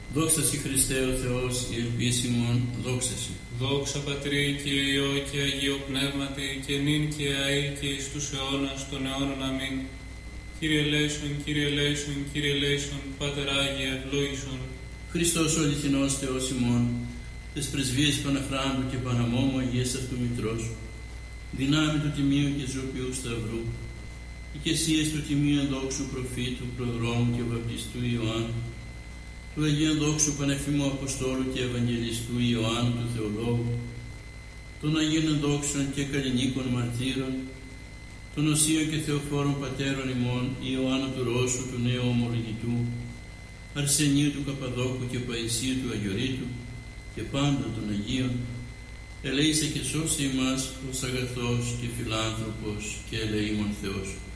Δόξα Συ Χριστέ ο Θεός, η ελπίσιμον, δόξα Συ. Δόξα Πατρί και Υιό και Αγίο Πνεύματι, και νυν και αεί και εις τους αιώνας των αιώνων. Αμήν. Κύριε ελέησον, Κύριε ελέησον, Κύριε ελέησον, Πάτερ Άγιε ευλόγησον. Χριστός ο αληθινός Θεός ημών, τες πρεσβείες Παναχράντου και Παναμόμου Αγίας Αυτού Μητρός, δυνάμει του Τιμίου και Ζωπιού Σταυρού, οικεσίες του Τιμίου Δόξου Προφήτου, Προδρόμου και Βαπτιστού Ιωάννου, του Αγίου Δόξου Πανεφήμου Αποστόλου και Ευαγγελιστού Ιωάννου του Θεολόγου, των Αγίων Δόξων και Καλλινίκων Μαρτύρων, των Οσίων και Θεοφόρων Πατέρων ημών, Ιωάννου του Ρώσου, του Νέου Ομολογητού, Αρσενίου του Καπαδόκου και Παϊσίου του Αγιορείτου και πάντων των Αγίων, ελέησε και σώσε ημάς ως αγαθός και φιλάνθρωπος και ελεήμων Θεός.